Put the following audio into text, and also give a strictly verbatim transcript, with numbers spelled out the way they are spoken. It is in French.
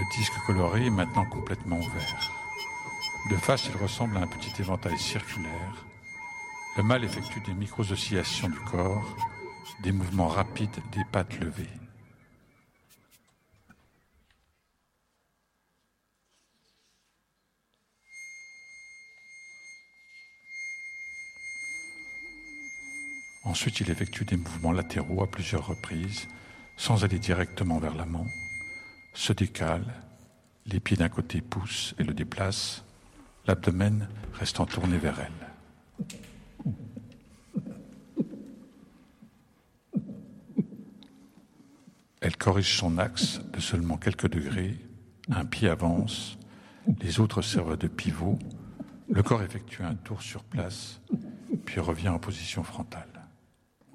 Le disque coloré est maintenant complètement ouvert. De face, il ressemble à un petit éventail circulaire. Le mâle effectue des micro-oscillations du corps, des mouvements rapides des pattes levées. Ensuite, il effectue des mouvements latéraux à plusieurs reprises, sans aller directement vers l'amant, se décale, les pieds d'un côté poussent et le déplacent, l'abdomen restant tourné vers elle. Elle corrige son axe de seulement quelques degrés, un pied avance, les autres servent de pivot, le corps effectue un tour sur place, puis revient en position frontale.